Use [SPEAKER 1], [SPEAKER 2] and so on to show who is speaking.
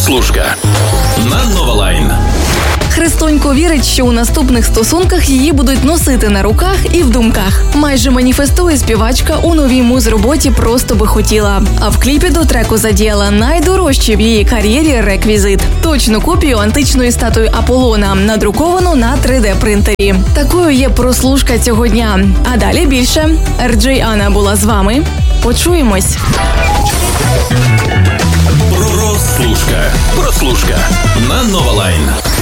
[SPEAKER 1] Прослушка на Новолайн.
[SPEAKER 2] Христонько вірить, що у наступних стосунках її будуть носити на руках і в думках. Майже маніфестує співачка у новій муз-роботі «Просто би хотіла». А в кліпі до треку задіяла найдорожчий в її кар'єрі реквізит. Точну копію античної статуї Аполлона, надруковану на 3D-принтері. Такою є прослушка цього дня. А далі більше. RJ Анна була з вами. Почуємось.
[SPEAKER 1] Прослушка на Новолайн.